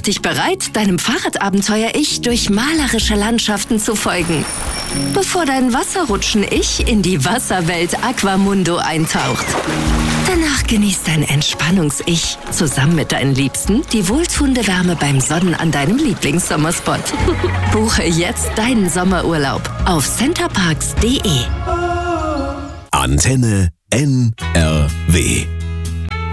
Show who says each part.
Speaker 1: dich bereit, deinem Fahrradabenteuer-Ich durch malerische Landschaften zu folgen, bevor dein Wasserrutschen-Ich in die Wasserwelt Aquamundo eintaucht. Danach genießt dein Entspannungs-Ich zusammen mit deinen Liebsten die wohltuende Wärme beim Sonnen an deinem Lieblingssommerspot. Buche jetzt deinen Sommerurlaub auf centerparks.de.
Speaker 2: Antenne NRW